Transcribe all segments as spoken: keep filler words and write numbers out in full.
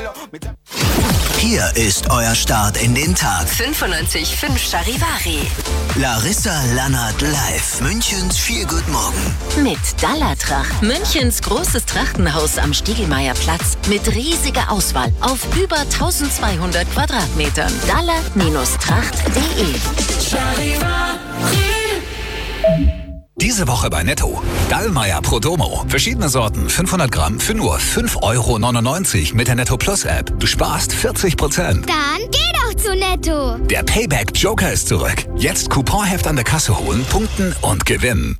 Hier ist euer Start in den Tag. fünfundneunzig Komma fünf Charivari. Larissa Lannert live. Münchens Feelgood Morgen. Mit Dallatrach. Münchens großes Trachtenhaus am Stiegelmeierplatz. Mit riesiger Auswahl auf über eintausendzweihundert Quadratmetern. Dalla Tracht punkt de. Charivari. Diese Woche bei Netto. Dallmayr Prodomo. Verschiedene Sorten, fünfhundert Gramm für nur fünf Euro neunundneunzig mit der Netto Plus App. Du sparst vierzig Prozent. Dann geh doch zu Netto. Der Payback Joker ist zurück. Jetzt Couponheft an der Kasse holen, punkten und gewinnen.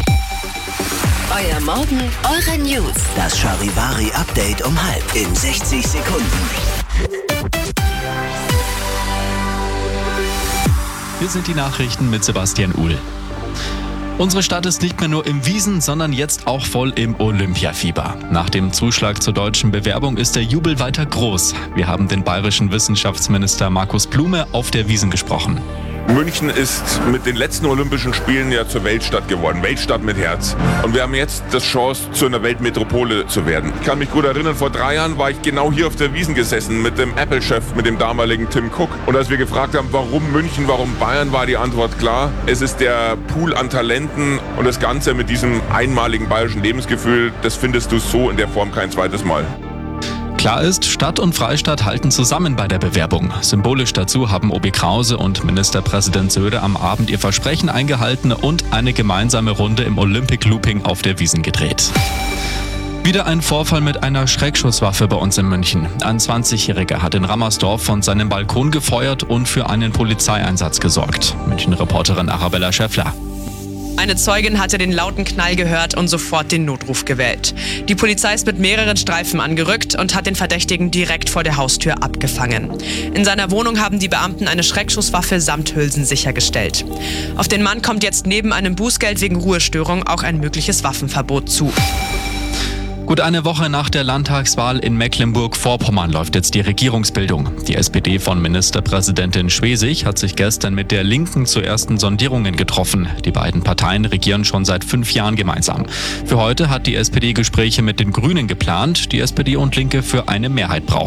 Euer Morgen, eure News. Das Charivari Update um halb in sechzig Sekunden. Hier sind die Nachrichten mit Sebastian Uhl. Unsere Stadt ist nicht mehr nur im Wiesen, sondern jetzt auch voll im Olympiafieber. Nach dem Zuschlag zur deutschen Bewerbung ist der Jubel weiter groß. Wir haben den bayerischen Wissenschaftsminister Markus Blume auf der Wiesn gesprochen. München ist mit den letzten Olympischen Spielen ja zur Weltstadt geworden. Weltstadt mit Herz. Und wir haben jetzt die Chance, zu einer Weltmetropole zu werden. Ich kann mich gut erinnern, vor drei Jahren war ich genau hier auf der Wiesn gesessen mit dem Apple-Chef, mit dem damaligen Tim Cook. Und als wir gefragt haben, warum München, warum Bayern, war die Antwort klar. Es ist der Pool an Talenten und das Ganze mit diesem einmaligen bayerischen Lebensgefühl, das findest du so in der Form kein zweites Mal. Klar ist, Stadt und Freistaat halten zusammen bei der Bewerbung. Symbolisch dazu haben Obi Krause und Ministerpräsident Söder am Abend ihr Versprechen eingehalten und eine gemeinsame Runde im Olympic Looping auf der Wiesn gedreht. Wieder ein Vorfall mit einer Schreckschusswaffe bei uns in München. Ein zwanzigjähriger hat in Rammersdorf von seinem Balkon gefeuert und für einen Polizeieinsatz gesorgt. München-Reporterin Arabella Schäffler. Eine Zeugin hatte den lauten Knall gehört und sofort den Notruf gewählt. Die Polizei ist mit mehreren Streifen angerückt und hat den Verdächtigen direkt vor der Haustür abgefangen. In seiner Wohnung haben die Beamten eine Schreckschusswaffe samt Hülsen sichergestellt. Auf den Mann kommt jetzt neben einem Bußgeld wegen Ruhestörung auch ein mögliches Waffenverbot zu. Gut eine Woche nach der Landtagswahl in Mecklenburg-Vorpommern läuft jetzt die Regierungsbildung. Die S P D von Ministerpräsidentin Schwesig hat sich gestern mit der Linken zu ersten Sondierungen getroffen. Die beiden Parteien regieren schon seit fünf Jahren gemeinsam. Für heute hat die S P D Gespräche mit den Grünen geplant, die S P D und Linke für eine Mehrheit brauchen.